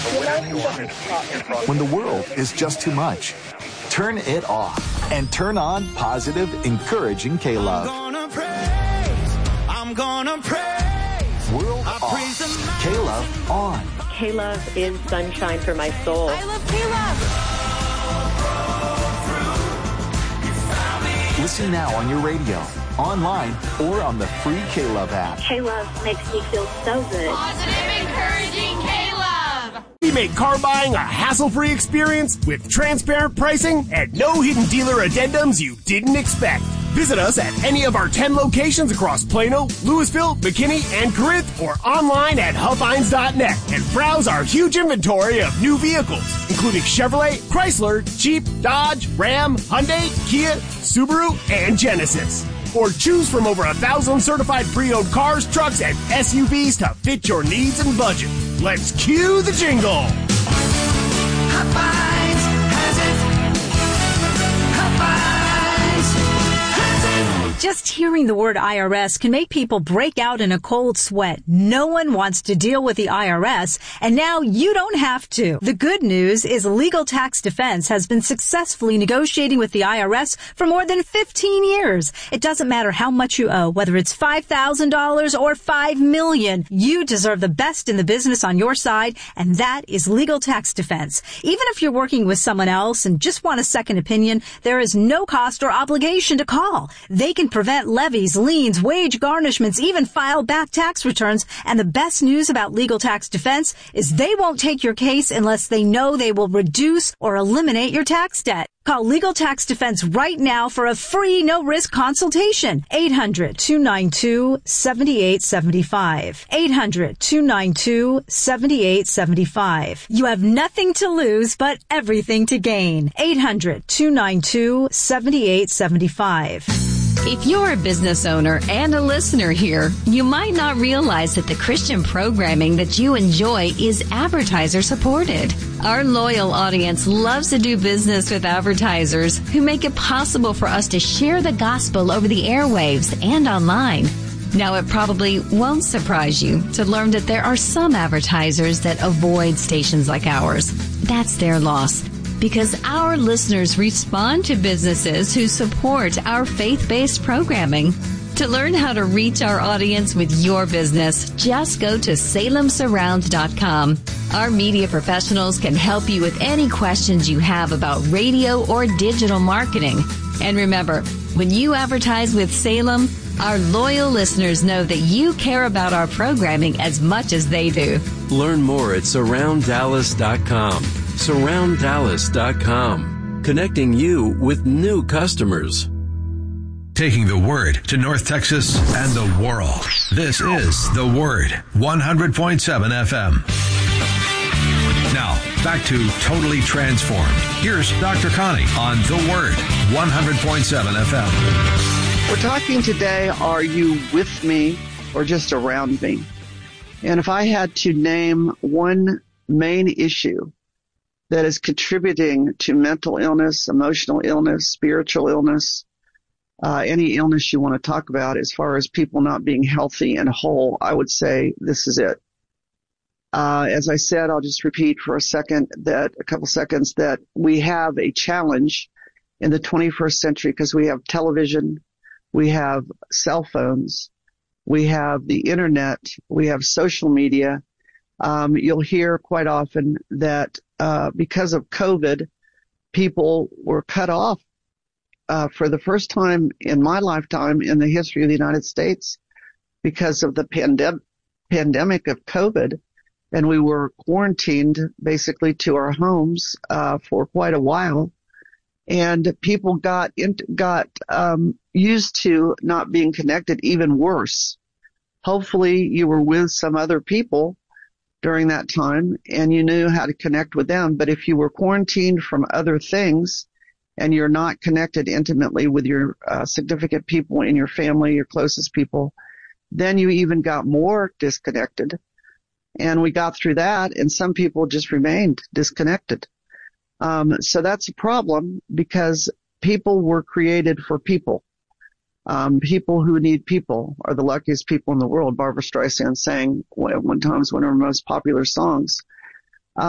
When the world is just too much, turn it off and turn on positive, encouraging K-Love. I'm gonna praise. World off. K-Love on. K-Love is sunshine for my soul. I love K-Love. Listen now on your radio, online, or on the free K-Love app. K-Love makes me feel so good. Positive, encouraging K-Love. We make car buying a hassle-free experience with transparent pricing and no hidden dealer addendums you didn't expect. Visit us at any of our 10 locations across Plano, Louisville, McKinney, and Corinth, or online at huffines.net and browse our huge inventory of new vehicles, including Chevrolet, Chrysler, Jeep, Dodge, Ram, Hyundai, Kia, Subaru, and Genesis. Or choose from over 1,000 certified pre-owned cars, trucks, and SUVs to fit your needs and budget. Let's cue the jingle. Huffies has it. Huffies has it. Just hearing the word IRS can make people break out in a cold sweat. No one wants to deal with the IRS, and now you don't have to. The good news is Legal Tax Defense has been successfully negotiating with the IRS for more than 15 years. It doesn't matter how much you owe, whether it's $5,000 or $5 million. You deserve the best in the business on your side, and that is Legal Tax Defense. Even if you're working with someone else and just want a second opinion, there is no cost or obligation to call. They can prevent levies, liens, wage garnishments, even file back tax returns. And the best news about Legal Tax Defense is they won't take your case unless they know they will reduce or eliminate your tax debt. Call Legal Tax Defense right now for a free, no-risk consultation. 800-292-7875. 800-292-7875. You have nothing to lose, but everything to gain. 800-292-7875. If you're a business owner and a listener here, you might not realize that the Christian programming that you enjoy is advertiser supported. Our loyal audience loves to do business with advertisers who make it possible for us to share the gospel over the airwaves and online. Now, it probably won't surprise you to learn that there are some advertisers that avoid stations like ours. That's their loss, because our listeners respond to businesses who support our faith-based programming. To learn how to reach our audience with your business, just go to salemsurround.com. Our media professionals can help you with any questions you have about radio or digital marketing. And remember, when you advertise with Salem, our loyal listeners know that you care about our programming as much as they do. Learn more at surrounddallas.com. surrounddallas.com, connecting you with new customers. Taking the Word to North Texas and the world. This is The Word, 100.7 FM. Now, back to Totally Transformed. Here's Dr. Connie on The Word, 100.7 FM. We're talking today, are you with me or just around me? And if I had to name one main issue that is contributing to mental illness, emotional illness, spiritual illness, any illness you want to talk about as far as people not being healthy and whole, I would say this is it. As I said, I'll just repeat for a couple seconds, that we have a challenge in the 21st century because we have television, we have cell phones, we have the internet, we have social media. You'll hear quite often that because of COVID, people were cut off for the first time in my lifetime in the history of the United States because of the pandemic of COVID. And we were quarantined basically to our homes for quite a while. And people got used to not being connected, even worse. Hopefully you were with some other people during that time and you knew how to connect with them. But if you were quarantined from other things and you're not connected intimately with your significant people in your family, your closest people, then you even got more disconnected. And we got through that, and some people just remained disconnected. So that's a problem because people were created for people. People who need people are the luckiest people in the world. Barbra Streisand sang one of her most popular songs.